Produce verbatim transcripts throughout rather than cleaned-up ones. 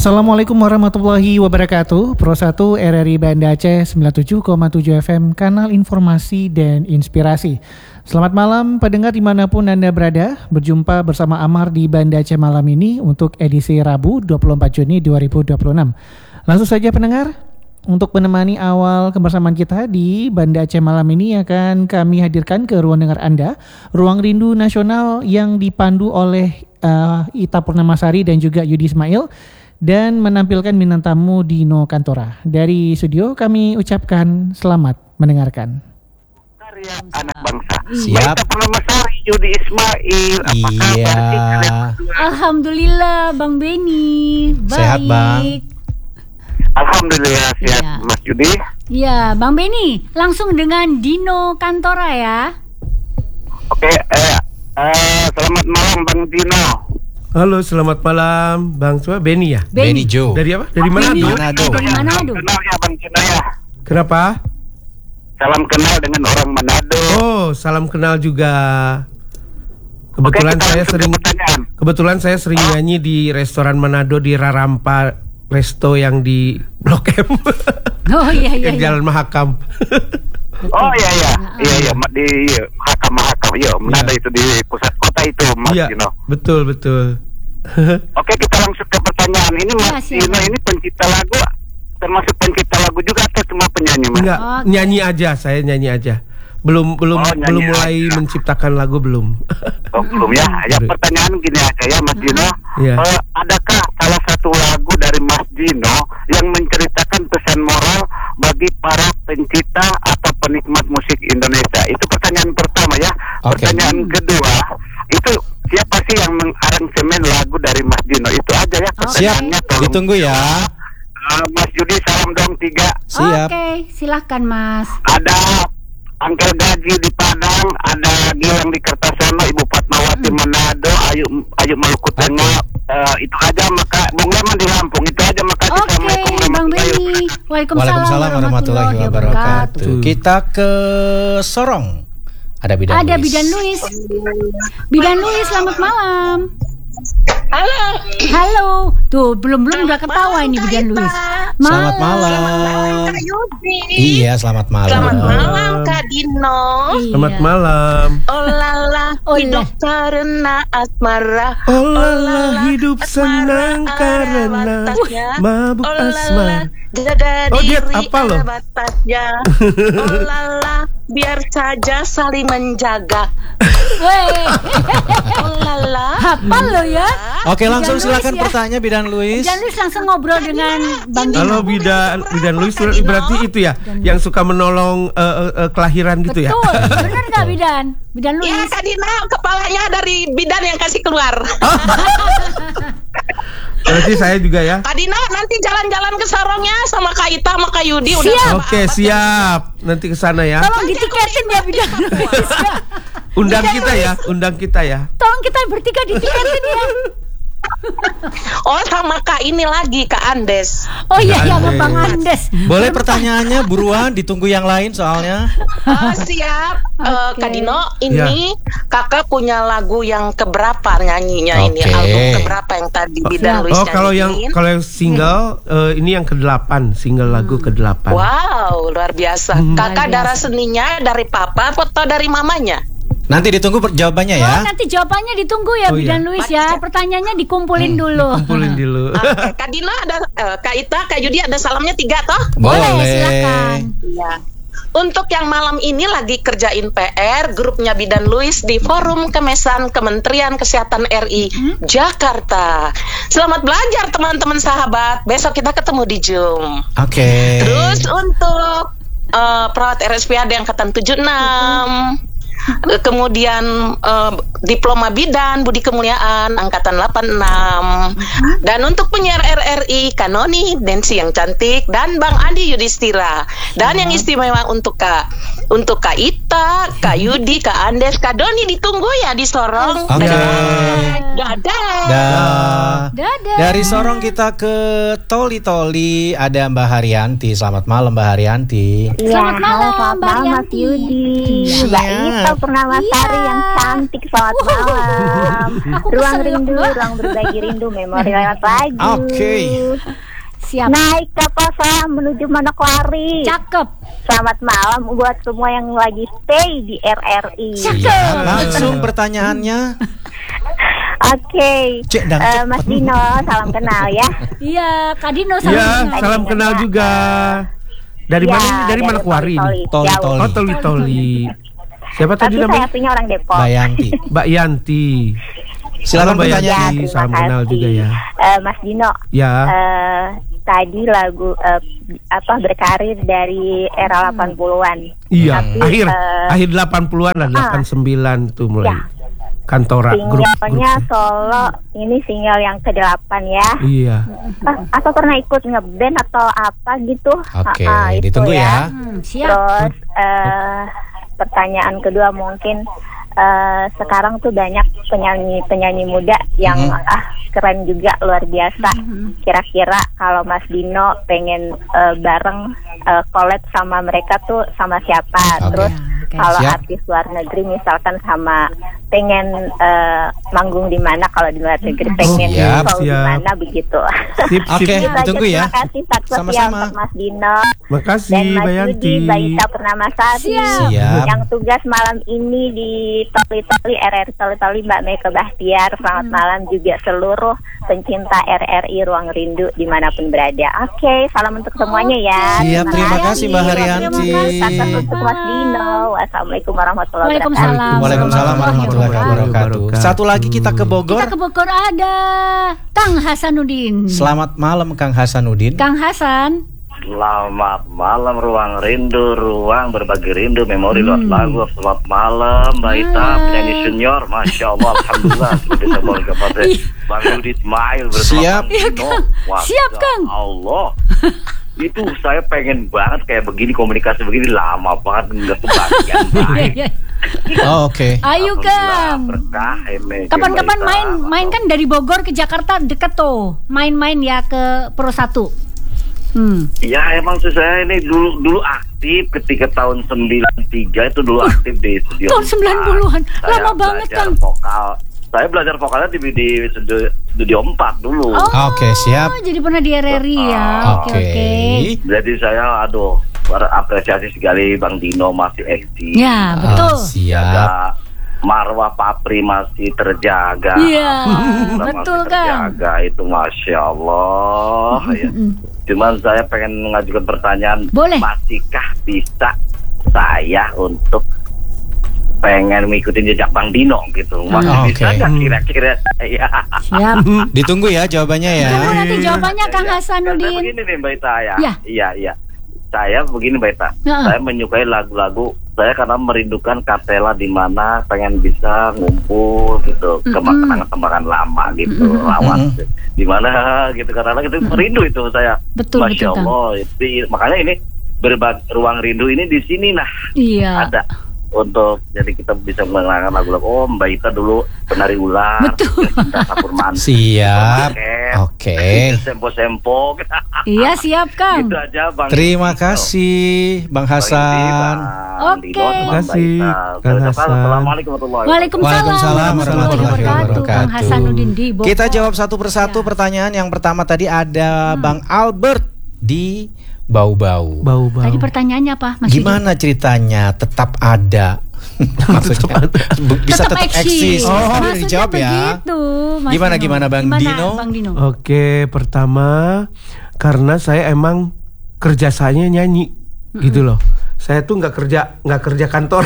Assalamualaikum warahmatullahi wabarakatuh. Pro satu R R I Banda Aceh sembilan puluh tujuh koma tujuh F M, kanal informasi dan inspirasi. Selamat malam pendengar dimanapun Anda berada. Berjumpa bersama Amar di Banda Aceh malam ini untuk edisi Rabu dua puluh empat Juni dua ribu dua puluh enam. Langsung saja pendengar, untuk menemani awal kebersamaan kita di Banda Aceh malam ini akan kami hadirkan ke ruang dengar Anda, Ruang Rindu Nasional yang dipandu oleh uh, Ita Purnamasari dan juga Yudi Ismail, dan menampilkan bintang tamu Dino Kantora. Dari studio kami ucapkan selamat mendengarkan. Karya anak bangsa. Siap. Ita Purnamasari, Yudi Ismail. Apa Iya. kabar? Alhamdulillah Bang Beni. Baik. Sehat, Bang. Alhamdulillah sehat, Iya. Mas Yudi. Ya, Bang Beni, langsung dengan Dino Kantora ya. Oke, eh, eh, selamat malam Bang Dino. Halo, selamat malam Bang. Coba Beni ya? Benny Joe. Dari apa? Dari Manado? Beni. Manado. Dari Manado. Kenal ya Bang Dino ya. Kenapa? Salam kenal dengan orang Manado. Oh, salam kenal juga. Kebetulan Oke, kita saya langsung ke sering pertanyaan. Kebetulan saya sering nyanyi di restoran Manado di Rarampa Resto yang di Blok M. Oh iya iya. Yang iya. Jalan Mahakam. Oh iya iya, iya iya Ma- di Mahakam Mahakam, iya Manado Iya. itu di pusat kota itu Mas Iya, Dino. betul betul. Oke, kita langsung ke pertanyaan ini Mas Ya, siap. Dino, ini pencipta lagu, termasuk pencipta lagu juga atau cuma penyanyi Mas? Enggak, Oke. nyanyi aja, saya nyanyi aja. Belum belum Oh, nyanyi belum mulai aja. menciptakan lagu belum. Oh, belum ya. Ya Baru. pertanyaan gini aja ya Mas Dino. Iya. Eh, adakah salah satu lagu dari Mas Dino yang menceritakan pesan moral bagi para pencipta atau penikmat musik Indonesia? Itu pertanyaan pertama ya. Oke. Pertanyaan kedua, itu siapa sih yang mengaransemen lagu dari Mas Dino? Itu aja ya Siap, pertanyaannya. Tolong. ditunggu ya. Eh, Mas Yudi, salam dong tiga. Siap. Oke, silahkan Mas. Ada Angkel Gaji di Padang, ada Gilang di Kertasono, Ibu Fatmawati Manado, Ayu Ayu Maluku Tengah. Eh, itu aja, maka Bung Leman di Lampung. Itu aja, makasih. Oke, Assalamualaikum Bang warahmatullahi Beni. wabarakatuh. Waalaikumsalam, Waalaikumsalam warahmatullahi wabarakatuh. Kita ke Sorong. Ada Bidan Ada Luis. Bidan Luis. Bidan Luis, selamat malam. Halo. Halo. Tuh, belum-belum udah ketawa ini Bidan Luis. Selamat malam. Kak Yudi. Iya, selamat malam. Selamat malam Kak Dino. Selamat Iya. malam. Oh lala, Oh, hidup lah. karena asmara. Oh lala, hidup senang asmara karena ada batasnya. mabuk Oh lala, asmara. jaga Oh, diri Diet, apa lo? ada batasnya. Oh lala, biar saja saling menjaga. Weh, Oh lala. hafal lo ya. Oke, langsung Bidan Luis silakan ya. bertanya Bidan Luis. Bidan Luis langsung ngobrol dengan Bang Dino. Halo Bidan, Bidan Luis berarti itu ya yang suka menolong eh, eh, eh, kelahiran gitu ya. Betul, benar nggak Bidan? Bidan Iya Luis. Kak Dino, kepalanya dari bidan yang kasih keluar. Berarti saya juga ya. Kak Dino nanti jalan-jalan ke Sorongnya sama Kak Ita sama Kak Yudi. Siap. Udah Oke, siap. Nanti ke sana ya. Tolong ditiketin ya Bidan Luis. Undang Bidan kita Luis. ya, undang kita ya. Tolong kita bertiga ditiketin ya. Oh sama Kak ini lagi Kak Andes. Oh iya, iya sama Andes. Bang Andes. Boleh pertanyaannya buruan, ditunggu yang lain soalnya. Oh siap. Eh, Oke. Kak Dino ini kakak punya lagu yang keberapa nyanyinya ini Oke. album keberapa yang tadi Bidan Luis Oh, kalau yang nyanyiin? kalau yang single eh, ini yang kedelapan, single lagu kedelapan. Wow luar biasa. Hmm. Kakak Luar darah biasa. seninya dari papa atau dari mamanya? Nanti ditunggu per- jawabannya Oh, ya. nanti jawabannya ditunggu ya Oh, Bidan iya. Luis ya. Pertanyaannya dikumpulin dulu. Kumpulin dulu. Oke, Kak Dino ada eh, Kak Ita, Kak Yudi ada salamnya tiga toh? Boleh, silakan. Iya. Untuk yang malam ini lagi kerjain P R, grupnya Bidan Luis di Forum Kemesan Kementerian Kesehatan R I Jakarta. Selamat belajar teman-teman sahabat. Besok kita ketemu di Zoom. Oke. Terus untuk eh, perawat R S P A D angkatan tujuh puluh enam. Eh, Kemudian eh, diploma bidan Budi Kemuliaan angkatan delapan puluh enam. Dan untuk penyiar R R I Kanoni Densi yang cantik dan Bang Andi Yudhistira. Dan yang istimewa untuk Kak untuk Kak Ita, Kak Yudi, Kak Andes, Kak Doni ditunggu ya di Sorong. Oke. Dadah. Dah. Dadah. Dari Sorong kita ke Toli Toli, ada Mbak Haryanti. Selamat malam Mbak Haryanti. Selamat malam, halo, selamat Mbak malam Mas Yanti. Yudi, Siap. Mbak Ita Purnamasari Iya. yang cantik, selamat malam. Aku Ruang kesel, rindu, Mbak. ruang berbagi rindu, memori lewat lagu. Oke. Siap. Naik kapal saya menuju Manokwari. Cakep. Selamat malam buat semua yang lagi stay di R R I. Siap. Langsung pertanyaannya. Oke, Cek, dang, Eh, cek. Mas Dino, salam kenal ya. Iya, Kak Dino salam Ya, kenal. salam kenal juga. Dari Ya, mana ini? Dari mana Kuari Toli, ini? Toli, jauh. Toli. Oh, Toli Toli. Siapa tadi Tapi saya namanya? punya orang Depok. Mbak Yanti. Mbak Yanti. Silakan Mbak bertanya. Yanti. terima Salam kenal kasih. juga ya. Eh, Mas Dino, Ya. eh, tadi lagu eh, apa berkarir dari era delapan puluhan. Iya, Tapi, akhir eh, akhir delapan puluhan lah, delapan puluh sembilan tuh mulai. Ya. Kantora grup. Singlenya grup. solo ini single yang kedelapan ya. Iya. Ah, atau pernah ikut ngeband atau apa gitu? Oke, Ah, ah, itu ditunggu ya. Hmm, siap. Terus eh, pertanyaan kedua mungkin eh, sekarang tuh banyak penyanyi-penyanyi muda yang Mhm. ah keren juga, luar biasa. Kira-kira kalau Mas Dino pengen eh, bareng eh, collab sama mereka tuh sama siapa? Oke. Terus Oke. kalau Siap. artis luar negeri misalkan sama pengen eh, manggung di mana, kalau di luar negeri pengen Siap, show di siap. mana begitu. Sip, Oke, sip. Itu aja, ditunggu ya. Terima kasih Pak Setia Sama-sama. untuk Mas Dino Makasih dan Mas Mbak Yudi, Yanti. Mbak Ita Purnamasari Siap. Siap. yang tugas malam ini di Toli Toli R R I Toli Toli, Mbak Meka Bahtiar. Selamat malam juga seluruh pencinta R R I Ruang Rindu dimanapun berada. Oke, salam untuk semuanya ya. Siap, terima kasih, Mbak Haryanti. Salam untuk Mas Dino. Wassalamualaikum warahmatullahi wabarakatuh. Waalaikumsalam. Waalaikumsalam warahmatullahi wabarakatuh. Satu lagi kita ke Bogor. Kita ke Bogor ada Kang Hasanuddin. Selamat malam Kang Hasanuddin. Kang Hasan. Selamat malam Ruang Rindu, ruang berbagi rindu, memori lewat lagu. Selamat malam Mbak Ita, penyanyi senior, Masya Allah, Alhamdulillah. Sudah bisa balik kepada Bang Yudi Ismail bersama Siap. Bang Iya, Dino. Kang. Masya Siap, Kang. Allah. Itu saya pengen banget kayak begini, komunikasi begini, lama banget nggak kebagian. Iya, iya. Oh, oke. Ayo Kang. Berkah, ini, Kapan-kapan Mbak Ita. main main kan dari Bogor ke Jakarta deket tuh. Main-main ya ke Pro satu. Hmm. Ya emang sih saya ini dulu dulu aktif ketika tahun sembilan tiga itu dulu aktif di studio. Tahun sembilan puluhan. Saya Lama banget, belajar Kang. Vokal. Saya belajar vokalnya di di studio, studio empat dulu. Oh, Oke, siap. Jadi pernah di R R I ya. Oke Oke. oke. Jadi saya aduh berapresiasi sekali Bang Dino masih eksis. Ya, Ah, betul. siap. Jaga marwah Papri masih terjaga. Iya, Alhamdulillah betul, masih Kang. terjaga itu, Masya Allah. Ya. Cuman saya pengen mengajukan pertanyaan. Boleh. Masihkah bisa saya untuk pengen mengikuti jejak Bang Dino gitu? Masih Ah, bisa oke. nggak kira-kira saya? Siap. Ditunggu ya jawabannya ya. Tunggu nanti jawabannya Kang Ya, Saya Hasanuddin. begini nih Mbak Ita ya. Ya. Iya, iya. Saya begini Mbak Ita. Heeh. Saya menyukai lagu-lagu saya karena merindukan Katela di mana pengen bisa ngumpul gitu ke Mm-mm. kenangan-kenangan lama gitu, Mm-mm. lawan di mana gitu karena itu merindu itu saya. Betul, Masya betul, Kang. Allah. Itu, makanya ini berbagi ruang rindu ini di sini nah Iya. ada untuk jadi kita bisa mengenalkan lagu-lagu. Oh Mbak Ita dulu penari ular, Betul. Kapur Manti, Siap. Oke. Oke. Sempo-sempo. Iya, siap Kang. Itu aja Bang. Terima kasih Bang Hasan. Oke. Terima kasih, Kang Hasan. Assalamualaikum warahmatullahi wabarakatuh. Waalaikumsalam Waalaikumsalam warahmatullahi wabarakatuh. Kang Hasanuddin di Bogor. Kita jawab satu persatu Ya. pertanyaan. Yang pertama tadi ada Bang Albert di Bau-Bau. Bau-bau. Tadi pertanyaannya apa? Mas Yudi? Gimana ceritanya tetap ada? Maksudnya bu- bisa tetap, eksis. Oh, Tadi maksudnya dijawab ya. begitu, Mas Gimana, Dino. gimana, Bang Gimana, Dino? Bang Dino? Oke, pertama karena saya emang kerjasanya nyanyi gitu loh. Saya tuh nggak kerja nggak kerja kantor.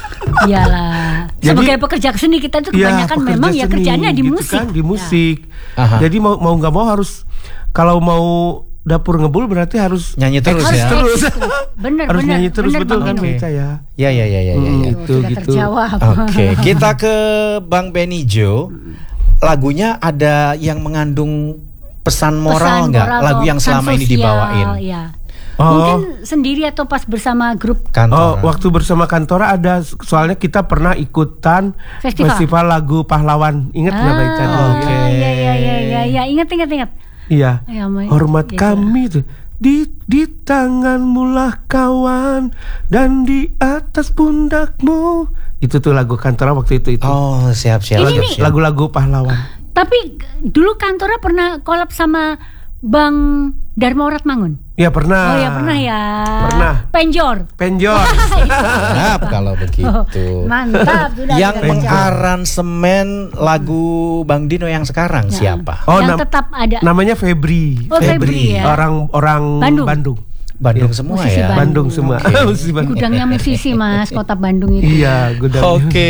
Iyalah. Jadi- Sebagai pekerja seni kita tuh Ya, kebanyakan pekerja memang ya seni, kerjaannya di gitu musik. kan, di Ya. musik. Aha. Jadi mau mau nggak mau harus kalau mau dapur ngebul berarti harus Nyanyi terus eksis ya. terus. Bener, harus bener, nyanyi terus bener, betul Bang kan Dino. Mika ya. Ya ya ya ya ya. Hmm, ya. itu Sudah gitu. terjawab. Oke, kita ke Bang Benny Jo. Lagunya ada yang mengandung pesan moral Pesan nggak? moral Lagu atau yang pesan selama ini sosial, dibawain. Ya. Oh. Mungkin sendiri atau pas bersama grup Oh, Kantoran. waktu bersama Kantora ada soalnya kita pernah ikutan Festival. festival lagu pahlawan. Ingat nggak Mbak Ica dulu? Oke. Iya iya iya iya iya, ingat ingat ingat. Iya. Ya, Ma- Hormat gitu. kami tuh. Di di tanganmu lah kawan dan di atas pundakmu. Itu tuh lagu Kantora waktu itu itu. Oh, siap-siap. Ini nih. Lagu-lagu pahlawan. Tapi dulu Kantora pernah collab sama Bang Dharma Oratmangun. Ya pernah. Oh ya pernah ya. Pernah. Penjor. Penjor. Siap kalau begitu. Mantap sudah. Yang sudah. mengaransemen lagu Bang Dino yang sekarang Ya. siapa? Oh, Yang nam- tetap ada. namanya Febri. Oh, Febri ya. Orang orang Bandung. Bandung. Bandung Ya. semua Musisi ya. Bandung. Bandung semua. Oke. Musisi Bandung. Gudangnya musisi Mas, kota Bandung itu. Iya, gudangnya. Oke.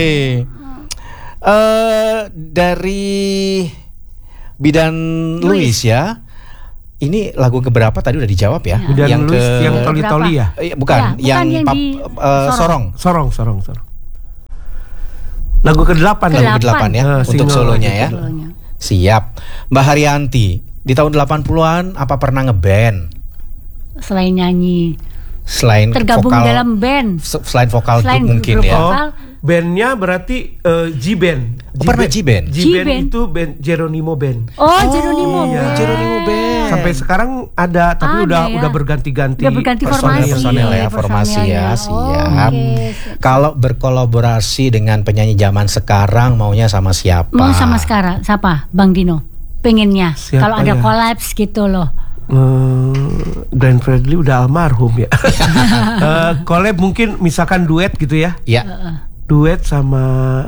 Eh dari Bidan Luis ya. Ini lagu keberapa tadi udah dijawab ya? Bidan Luis yang toli-toli ya? Eh, bukan, Ya, bukan yang, yang pap, di eh, Sorong. Sorong. Sorong, sorong, sorong. Lagu kedelapan. Lagu Kedelapan. kedelapan ya Ah, untuk single solonya lagu ya. Solonya. Siap. Mbak Haryanti, di tahun delapan puluhan apa pernah ngeband Selain nyanyi, selain tergabung vokal dalam band. se- selain vokal Selain grup mungkin grup ya? vokal. Oh, bandnya berarti eh, G-Band. Oh, pernah G-Band? G-Band G-Band. itu band Geronimo Band. Oh, Jeronimo. iya. Band. Jeronimo Band. Sampai sekarang ada, tapi Ada udah ya. udah berganti-ganti. Udah berganti personel. formasi. Personel ya, formasi ya, Personelnya. siap. Oh, oke, siap. Kalau berkolaborasi dengan penyanyi zaman sekarang maunya sama siapa? Mau sama sekarang siapa? Bang Dino. Pengennya Siapa kalau ada ya? collabs gitu loh. Eh, Glenn Fredly udah almarhum ya. Eh, collab mungkin misalkan duet gitu ya. Ya, Duet sama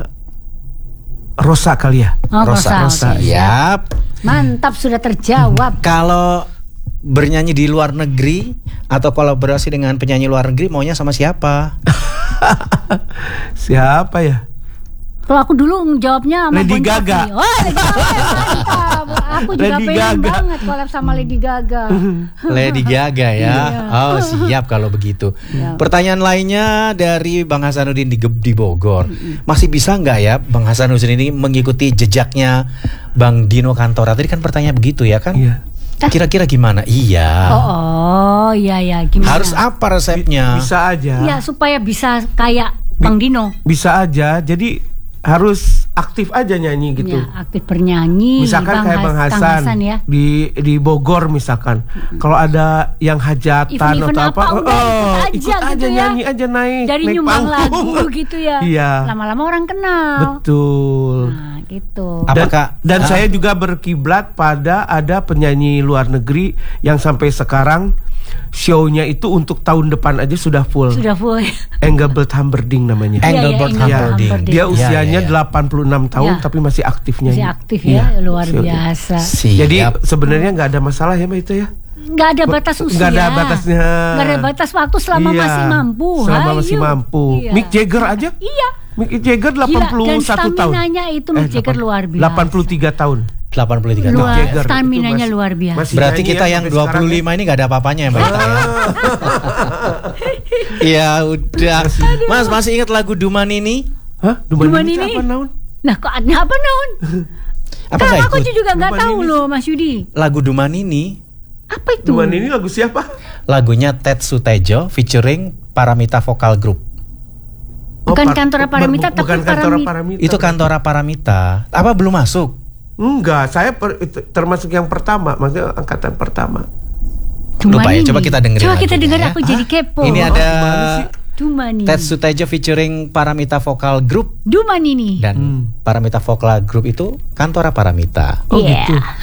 Rosa kali ya. Oh, Rosa. Rosa, oke. siap. Mantap sudah terjawab. Kalau bernyanyi di luar negeri atau kolaborasi dengan penyanyi luar negeri maunya sama siapa? Siapa ya? Kalau aku dulu jawabnya sama Lady Bon Jovi. Gaga. Oh, Lady Gaga. Mantap. Aku juga Lady pengen Gaga. banget collab sama Lady Gaga. Lady Gaga ya. Iya. Oh, siap kalau begitu. Siap. Pertanyaan lainnya dari Bang Hasanuddin di, Ge- di Bogor. Masih bisa nggak ya Bang Hasanuddin ini mengikuti jejaknya Bang Dino Kantora? Tadi kan pertanyaan begitu ya kan? Iya. Kira-kira gimana? Iya. Oh, oh, iya ya, gimana? Harus apa resepnya? Bisa aja. Ya supaya bisa kayak Bang Dino. Bisa aja. Jadi harus aktif aja nyanyi gitu. Ya, aktif bernyanyi. Misalkan kayak Bang Has- Kang Hasan, Hasan ya. di di Bogor misalkan. Kalau ada yang hajatan Event-event atau apa, apa, udah oh, ikut ikut aja aja gitu ya. nyanyi aja naik. Dari naik nyumbang panggung. lagu gitu ya. Iya. Lama-lama orang kenal. Betul. Nah, gitu. Apa- Dan, Apakah- dan ah. saya juga berkiblat pada ada penyanyi luar negeri yang sampai sekarang show-nya itu untuk tahun depan aja sudah full. Sudah full. Engelbert Humperdinck namanya. Iya, iya, Engelbert Engelbert Humperdinck. Humperdinck. Dia Ya, usianya ya, ya. delapan puluh enam tahun Ya. tapi masih aktif nyanyi. Masih aktif ya, Iya, luar masih aktif. biasa. Siap. Jadi sebenarnya nggak ada masalah ya Mbak itu ya. Nggak ada batas usia. Nggak ada batasnya. Nggak ada batas waktu selama Iya, masih mampu. Selama Hayu. masih mampu. Iya. Mick Jagger aja. Iya. Mick Jagger delapan puluh satu dan tahun. staminanya itu Mick Jagger luar biasa. delapan puluh tiga tahun. delapan puluh tiga Luar- tahun. Jagger itu staminanya masih- luar biasa. masih Berarti nyanyi kita ya yang sampai dua puluh sekarang lima ini gak ada apa-apanya ya Mbak Ita ya? Ya udah. Mas masih ingat lagu Duman ini? ya. Hah? Duman Duman ini ini? apa naun? Nah, kok ada apa naon? Apa Kan nggak aku ikut? juga nggak Duman tahu ini- loh, Mas Yudi. Lagu Duman ini Apa itu? Duman ini lagu siapa? lagunya Ted Sutejo featuring Paramita Vocal Group. Bukan par- Kantora bu- Paramita, bu- tapi bukan Kantora Paramita. Paramita. Itu Kantora Paramita. Apa belum masuk? Enggak, saya per- itu termasuk yang pertama, maksudnya angkatan pertama. Duman Lupa ya, ini. coba kita dengerin Coba kita lagunya dengar, ya. aku jadi kepo. Ini Oh, ada gimana sih? Duman ini. Ted Sutejo featuring Paramita Vocal Group Duman ini. dan Hmm. Paramita Vocal Group itu Kantora Paramita. Oh Iya. gitu.